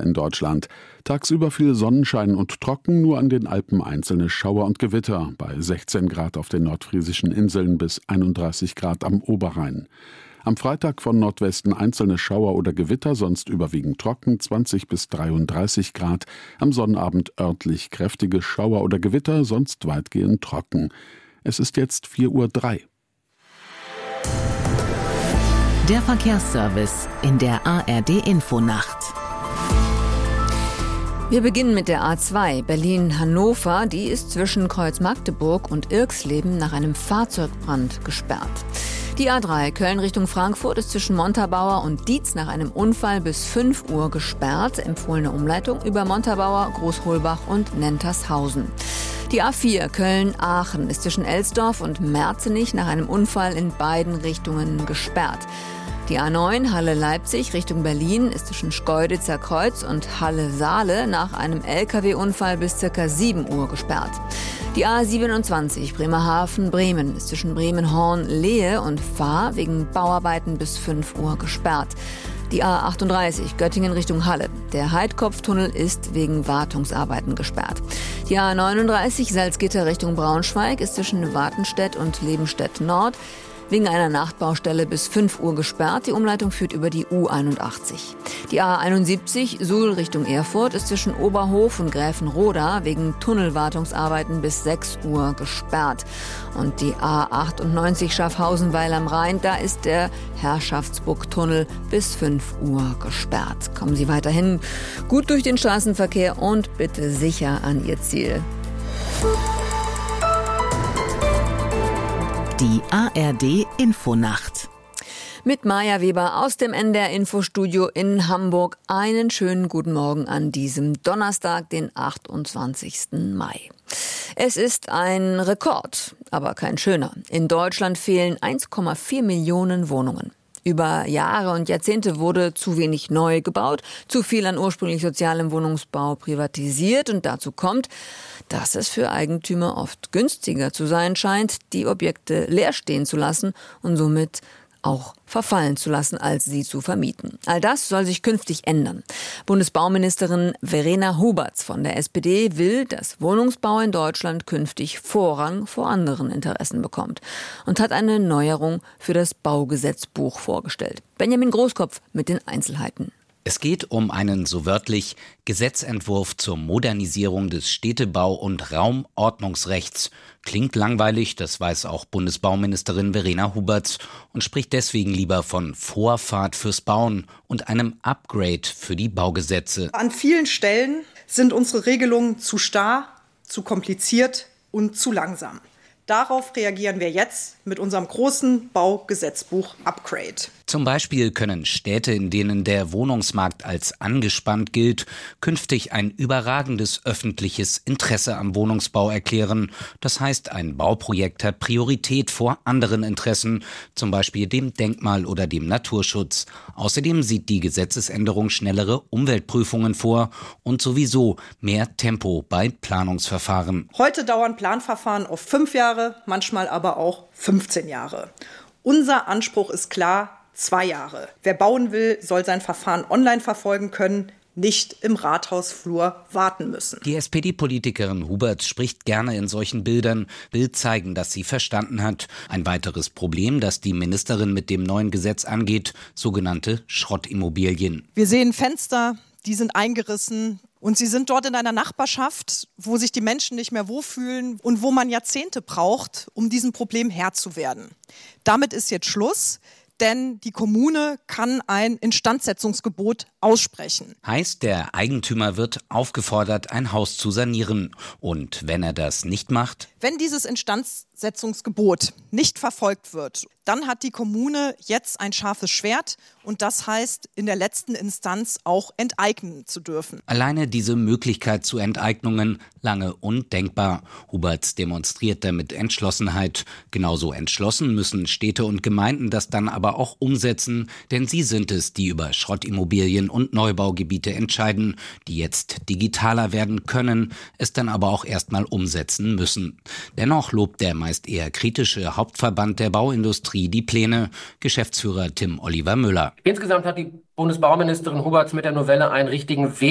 in Deutschland. Tagsüber viel Sonnenschein und trocken, nur an den Alpen einzelne Schauer und Gewitter, bei 16 Grad auf den nordfriesischen Inseln bis 31 Grad am Oberrhein. Am Freitag von Nordwesten einzelne Schauer oder Gewitter, sonst überwiegend trocken, 20 bis 33 Grad. Am Sonnabend örtlich kräftige Schauer oder Gewitter, sonst weitgehend trocken. Es ist jetzt 4:03 Uhr. Der Verkehrsservice in der ARD-Infonacht. Wir beginnen mit der A2 Berlin-Hannover. Die ist zwischen Kreuz-Magdeburg und Irxleben nach einem Fahrzeugbrand gesperrt. Die A3 Köln Richtung Frankfurt ist zwischen Montabaur und Dietz nach einem Unfall bis 5 Uhr gesperrt. Empfohlene Umleitung über Montabaur, Großholbach und Nentershausen. Die A4 Köln-Aachen ist zwischen Elsdorf und Merzenich nach einem Unfall in beiden Richtungen gesperrt. Die A9 Halle-Leipzig Richtung Berlin ist zwischen Schkeuditzer Kreuz und Halle-Saale nach einem Lkw-Unfall bis ca. 7 Uhr gesperrt. Die A27 Bremerhaven-Bremen ist zwischen Bremen-Horn-Lehe und Fahr wegen Bauarbeiten bis 5 Uhr gesperrt. Die A38 Göttingen Richtung Halle. Der Heidkopftunnel ist wegen Wartungsarbeiten gesperrt. Die A39 Salzgitter Richtung Braunschweig ist zwischen Wartenstedt und Lebenstedt Nord wegen einer Nachtbaustelle bis 5 Uhr gesperrt. Die Umleitung führt über die U81. Die A71 Suhl Richtung Erfurt ist zwischen Oberhof und Gräfenroda wegen Tunnelwartungsarbeiten bis 6 Uhr gesperrt. Und die A98 Schaffhausen-Weil am Rhein, da ist der Herrschaftsburg-Tunnel bis 5 Uhr gesperrt. Kommen Sie weiterhin gut durch den Straßenverkehr und bitte sicher an Ihr Ziel. Die ARD-Infonacht. Mit Maja Weber aus dem NDR-Infostudio in Hamburg. Einen schönen guten Morgen an diesem Donnerstag, den 28. Mai. Es ist ein Rekord, aber kein schöner. In Deutschland fehlen 1,4 Millionen Wohnungen. Über Jahre und Jahrzehnte wurde zu wenig neu gebaut, zu viel an ursprünglich sozialem Wohnungsbau privatisiert und dazu kommt, dass es für Eigentümer oft günstiger zu sein scheint, die Objekte leer stehen zu lassen und somit auch verfallen zu lassen, als sie zu vermieten. All das soll sich künftig ändern. Bundesbauministerin Verena Huberts von der SPD will, dass Wohnungsbau in Deutschland künftig Vorrang vor anderen Interessen bekommt und hat eine Neuerung für das Baugesetzbuch vorgestellt. Benjamin Großkopf mit den Einzelheiten. Es geht um einen so wörtlich Gesetzentwurf zur Modernisierung des Städtebau- und Raumordnungsrechts. Klingt langweilig, das weiß auch Bundesbauministerin Verena Huberts und spricht deswegen lieber von Vorfahrt fürs Bauen und einem Upgrade für die Baugesetze. An vielen Stellen sind unsere Regelungen zu starr, zu kompliziert und zu langsam. Darauf reagieren wir jetzt mit unserem großen Baugesetzbuch Upgrade. Zum Beispiel können Städte, in denen der Wohnungsmarkt als angespannt gilt, künftig ein überragendes öffentliches Interesse am Wohnungsbau erklären. Das heißt, ein Bauprojekt hat Priorität vor anderen Interessen, zum Beispiel dem Denkmal- oder dem Naturschutz. Außerdem sieht die Gesetzesänderung schnellere Umweltprüfungen vor und sowieso mehr Tempo bei Planungsverfahren. Heute dauern Planverfahren oft 5 Jahre, manchmal aber auch 15 Jahre. Unser Anspruch ist klar, 2 Jahre. Wer bauen will, soll sein Verfahren online verfolgen können, nicht im Rathausflur warten müssen. Die SPD-Politikerin Huberts spricht gerne in solchen Bildern, will zeigen, dass sie verstanden hat. Ein weiteres Problem, das die Ministerin mit dem neuen Gesetz angeht, sogenannte Schrottimmobilien. Wir sehen Fenster, die sind eingerissen. Und sie sind dort in einer Nachbarschaft, wo sich die Menschen nicht mehr wohlfühlen und wo man Jahrzehnte braucht, um diesem Problem Herr zu werden. Damit ist jetzt Schluss, denn die Kommune kann ein Instandsetzungsgebot aussprechen. Heißt, der Eigentümer wird aufgefordert, ein Haus zu sanieren. Und wenn er das nicht macht? Wenn dieses Instandsetzungsgebot nicht verfolgt wird, dann hat die Kommune jetzt ein scharfes Schwert und das heißt, in der letzten Instanz auch enteignen zu dürfen. Alleine diese Möglichkeit zu Enteignungen lange undenkbar. Huberts demonstriert damit Entschlossenheit. Genauso entschlossen müssen Städte und Gemeinden das dann aber auch umsetzen, denn sie sind es, die über Schrottimmobilien und Neubaugebiete entscheiden, die jetzt digitaler werden können, es dann aber auch erstmal umsetzen müssen. Dennoch lobt der meist eher kritische Hauptverband der Bauindustrie die Pläne, Geschäftsführer Tim Oliver Müller. Insgesamt hat die Bundesbauministerin Huberts mit der Novelle einen richtigen Weg